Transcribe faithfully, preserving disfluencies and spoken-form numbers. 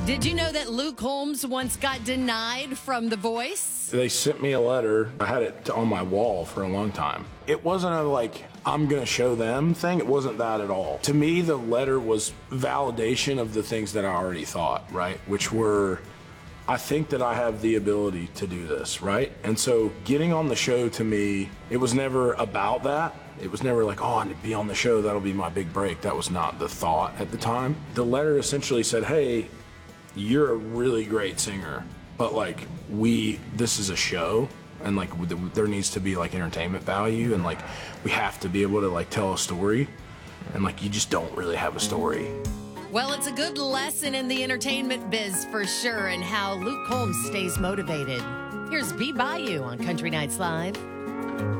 Did you know that Luke Combs once got denied from The Voice? They sent me a letter. I had it on my wall for a long time. It wasn't a like, I'm gonna show them thing. It wasn't that at all. To me, the letter was validation of the things that I already thought, right? Which were, I think that I have the ability to do this, right? And so getting on the show to me, it was never about that. It was never like, oh, I need to be on the show, that'll be my big break. That was not the thought at the time. The letter essentially said, hey, you're a really great singer, but like we, this is a show, and like there needs to be like entertainment value, and like we have to be able to like tell a story, and like you just don't really have a story. Well, it's a good lesson in the entertainment biz for sure, and how Luke Combs stays motivated. Here's Be By You on Country Nights Live.